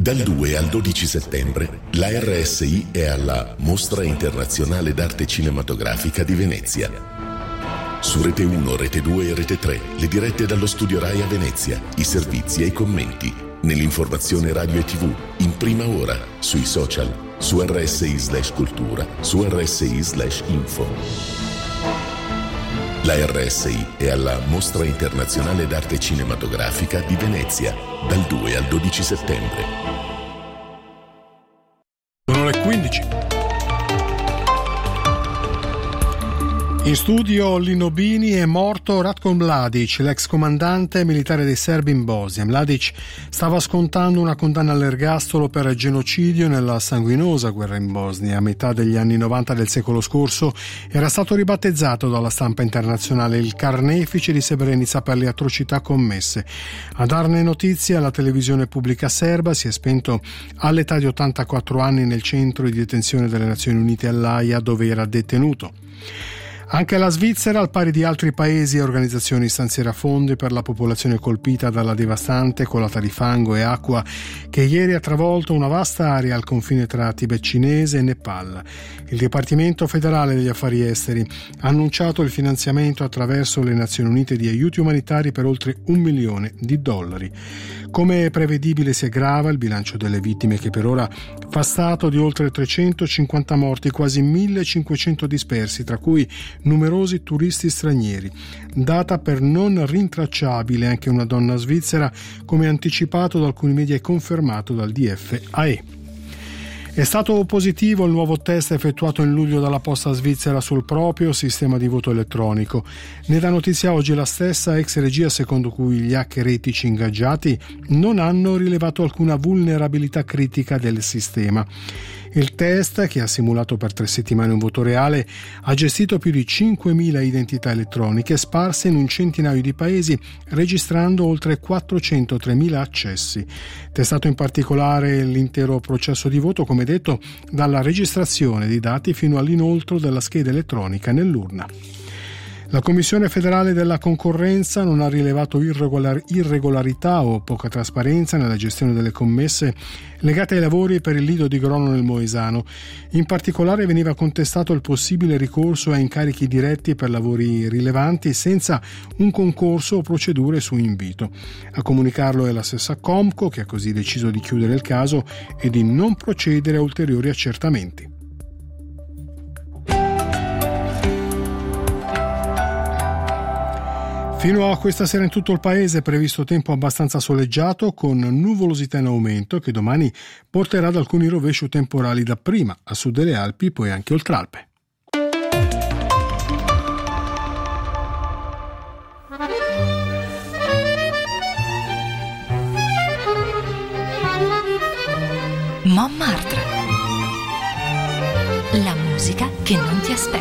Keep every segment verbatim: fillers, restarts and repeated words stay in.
Dal due al dodici settembre la R S I è alla Mostra Internazionale d'Arte Cinematografica di Venezia. Su Rete uno, Rete due e Rete tre, le dirette dallo Studio Rai a Venezia, i servizi e i commenti, nell'informazione radio e tivù, in prima ora, sui social, su R S I slash cultura, su R S I slash info. La R S I è alla Mostra Internazionale d'Arte Cinematografica di Venezia, dal due al dodici settembre. Sono le quindici. In studio Lino Bini. È morto Ratko Mladic, l'ex comandante militare dei serbi in Bosnia. Mladic stava scontando una condanna all'ergastolo per genocidio nella sanguinosa guerra in Bosnia. A metà degli anni novanta del secolo scorso era stato ribattezzato dalla stampa internazionale il carnefice di Srebrenica per le atrocità commesse. A darne notizie la televisione pubblica serba. Si è spento all'età di ottantaquattro anni nel centro di detenzione delle Nazioni Unite all'Aia, dove era detenuto. Anche la Svizzera, al pari di altri paesi e organizzazioni, stanzierà fondi per la popolazione colpita dalla devastante colata di fango e acqua che ieri ha travolto una vasta area al confine tra Tibet cinese e Nepal. Il Dipartimento federale degli affari esteri ha annunciato il finanziamento attraverso le Nazioni Unite di aiuti umanitari per oltre un milione di dollari. Come prevedibile si aggrava il bilancio delle vittime, che per ora fa stato di oltre trecentocinquanta morti, quasi millecinquecento dispersi, tra cui numerosi turisti stranieri. Data per non rintracciabile anche una donna svizzera, come anticipato da alcuni media e confermato dal D F A E. È stato positivo il nuovo test effettuato in luglio dalla Posta svizzera sul proprio sistema di voto elettronico. Ne dà notizia oggi la stessa ex regia, secondo cui gli hacker etici ingaggiati non hanno rilevato alcuna vulnerabilità critica del sistema. Il test, che ha simulato per tre settimane un voto reale, ha gestito più di cinquemila identità elettroniche sparse in un centinaio di paesi, registrando oltre quattrocentotremila accessi. Testato in particolare l'intero processo di voto, come detto, dalla registrazione dei dati fino all'inoltro della scheda elettronica nell'urna. La Commissione federale della concorrenza non ha rilevato irregolar- irregolarità o poca trasparenza nella gestione delle commesse legate ai lavori per il lido di Grono nel Moesano. In particolare veniva contestato il possibile ricorso a incarichi diretti per lavori rilevanti senza un concorso o procedure su invito. A comunicarlo è la stessa Comco, che ha così deciso di chiudere il caso e di non procedere a ulteriori accertamenti. Fino a questa sera in tutto il paese è previsto tempo abbastanza soleggiato, con nuvolosità in aumento, che domani porterà ad alcuni rovesci temporali dapprima a sud delle Alpi, poi anche oltralpe. Montmartre. La musica che non ti aspetti.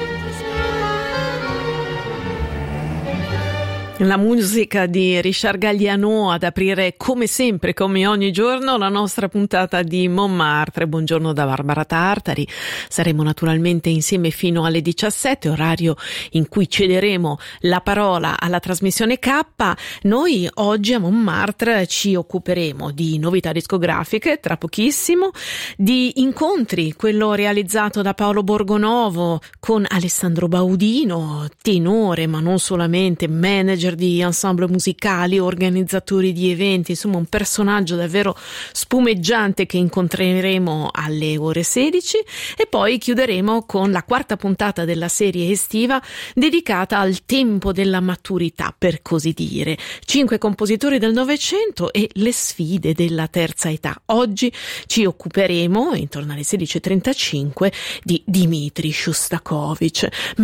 La musica di Richard Galliano ad aprire, come sempre, come ogni giorno, la nostra puntata di Montmartre. Buongiorno da Barbara Tartari. Saremo naturalmente insieme fino alle diciassette, orario in cui cederemo la parola alla trasmissione K. Noi oggi a Montmartre ci occuperemo di novità discografiche, tra pochissimo, di incontri, quello realizzato da Paolo Borgonovo con Alessandro Baudino, tenore ma non solamente, manager di ensemble musicali, organizzatori di eventi, insomma un personaggio davvero spumeggiante che incontreremo alle ore sedici, e poi chiuderemo con la quarta puntata della serie estiva dedicata al tempo della maturità, per così dire. Cinque compositori del Novecento e le sfide della terza età. Oggi ci occuperemo, intorno alle sedici e trentacinque, di Dmitri Shostakovich. Ma